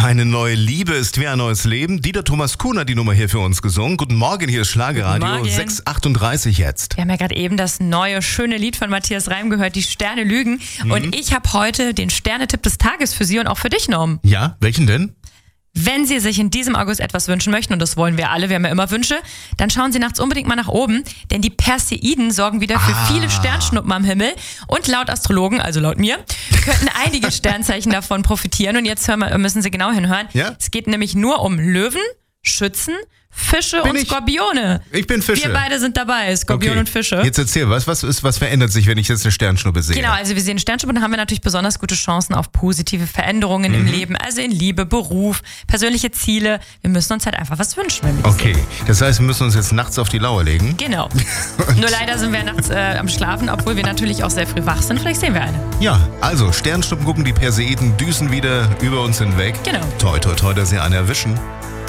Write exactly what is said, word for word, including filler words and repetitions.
Eine neue Liebe ist wie ein neues Leben. Dieter Thomas Kuhn hat die Nummer hier für uns gesungen. Guten Morgen, hier ist Schlagerradio, sechs Uhr achtunddreißig jetzt. Wir haben ja gerade eben das neue, schöne Lied von Matthias Reim gehört, Die Sterne lügen. Mhm. Und ich habe heute den Sternetipp des Tages für Sie und auch für dich genommen. Ja, welchen denn? Wenn Sie sich in diesem August etwas wünschen möchten, und das wollen wir alle, wir haben ja immer Wünsche, dann schauen Sie nachts unbedingt mal nach oben, denn die Perseiden sorgen wieder für Ah. viele Sternschnuppen am Himmel. Und laut Astrologen, also laut mir, könnten einige Sternzeichen davon profitieren. Und jetzt hören wir, müssen Sie genau hinhören. Ja? Es geht nämlich nur um Löwen, Schützen, Fische Bin und ich? Skorpione. Ich bin Fische. Wir beide sind dabei, Skorpion Okay. und Fische. Jetzt erzähl, was, was, ist, was verändert sich, wenn ich jetzt eine Sternschnuppe sehe? Genau, also wir sehen Sternschnuppen, dann haben wir natürlich besonders gute Chancen auf positive Veränderungen Mhm. im Leben, also in Liebe, Beruf, persönliche Ziele. Wir müssen uns halt einfach was wünschen, wenn wir die Okay, sehen. das heißt, wir müssen uns jetzt nachts auf die Lauer legen. Genau. Nur leider sind wir nachts äh, am Schlafen, obwohl wir natürlich auch sehr früh wach sind. Vielleicht sehen wir eine. Ja, also Sternschnuppen gucken, die Perseiden düsen wieder über uns hinweg. Genau. Toi, toi, toi, dass sie eine erwischen.